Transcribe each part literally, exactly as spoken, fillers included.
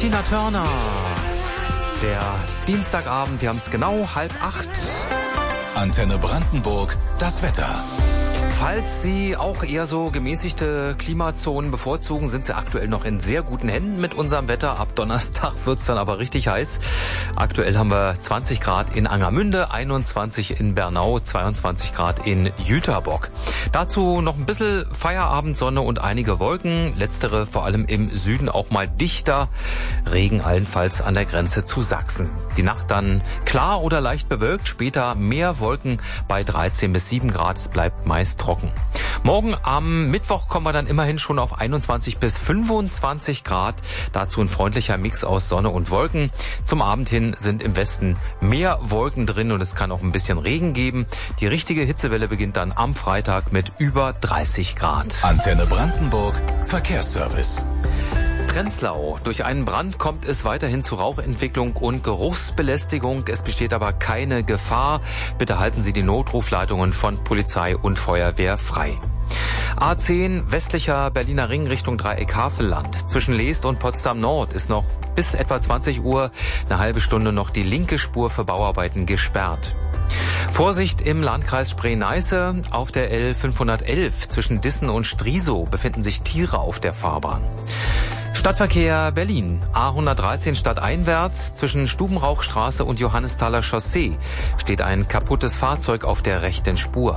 Tina Turner. Der Dienstagabend, wir haben es genau halb acht. Antenne Brandenburg, das Wetter. Falls Sie auch eher so gemäßigte Klimazonen bevorzugen, sind Sie aktuell noch in sehr guten Händen mit unserem Wetter. Ab Donnerstag wird's dann aber richtig heiß. Aktuell haben wir zwanzig Grad in Angermünde, einundzwanzig in Bernau, zweiundzwanzig Grad in Jüterbock. Dazu noch ein bisschen Feierabendsonne und einige Wolken. Letztere vor allem im Süden auch mal dichter. Regen allenfalls an der Grenze zu Sachsen. Die Nacht dann klar oder leicht bewölkt, später mehr Wolken bei dreizehn bis sieben Grad. Es bleibt meist trocken. Morgen am Mittwoch kommen wir dann immerhin schon auf einundzwanzig bis fünfundzwanzig Grad. Dazu ein freundlicher Mix aus Sonne und Wolken. Zum Abend hin sind im Westen mehr Wolken drin und es kann auch ein bisschen Regen geben. Die richtige Hitzewelle beginnt dann am Freitag mit über dreißig Grad. Antenne Brandenburg, Verkehrsservice. Prenzlau. Durch einen Brand kommt es weiterhin zu Rauchentwicklung und Geruchsbelästigung. Es besteht aber keine Gefahr. Bitte halten Sie die Notrufleitungen von Polizei und Feuerwehr frei. A zehn, westlicher Berliner Ring Richtung Dreieck-Havelland. Zwischen Leest und Potsdam Nord ist noch bis etwa zwanzig Uhr eine halbe Stunde noch die linke Spur für Bauarbeiten gesperrt. Vorsicht im Landkreis Spree-Neiße. Auf der L fünfhundertelf zwischen Dissen und Striesow befinden sich Tiere auf der Fahrbahn. Stadtverkehr Berlin. A hundertdreizehn stadteinwärts zwischen Stubenrauchstraße und Johannesthaler Chaussee steht ein kaputtes Fahrzeug auf der rechten Spur.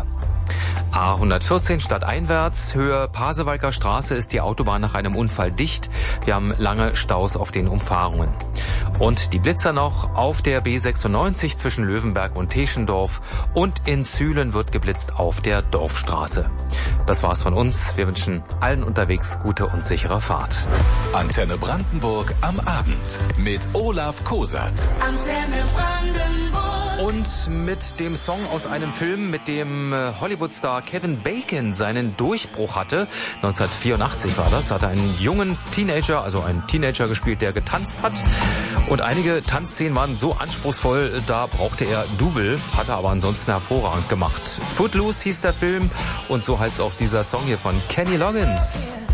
A hundertvierzehn stadteinwärts, Höhe Pasewalker Straße ist die Autobahn nach einem Unfall dicht. Wir haben lange Staus auf den Umfahrungen. Und die Blitzer noch auf der B sechsundneunzig zwischen Löwenberg und Teschendorf und in Zühlen wird geblitzt auf der Dorfstraße. Das war's von uns. Wir wünschen allen unterwegs gute und sichere Fahrt. Antenne Brandenburg am Abend mit Olaf Kosat. Antenne Brandenburg. Und mit dem Song aus einem Film, mit dem Hollywoodstar Kevin Bacon seinen Durchbruch hatte. neunzehnhundertvierundachtzig war das. Hat er einen jungen Teenager, also einen Teenager gespielt, der getanzt hat. Und einige Tanzszenen waren so anspruchsvoll, da brauchte er Double, hat er aber ansonsten hervorragend gemacht. Footloose hieß der Film und so heißt auch dieser Song hier von Kenny Loggins.